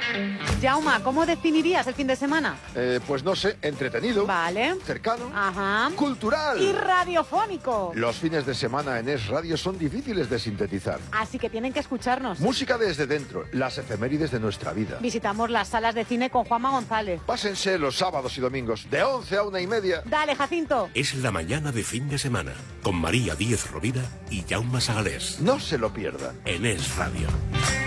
Jauma, ¿cómo definirías el fin de semana? Pues no sé, entretenido. Vale. Cercano. Ajá. Cultural. Y radiofónico. Los fines de semana en Es Radio son difíciles de sintetizar. Así que tienen que escucharnos. Música desde dentro, las efemérides de nuestra vida. Visitamos las salas de cine con Juanma González. Pásense los sábados y domingos, de 11 a 1:30. Dale, Jacinto. Es la mañana de fin de semana, con María Díez Rovira y Jaume Sagalés. No se lo pierdan. En Es Radio.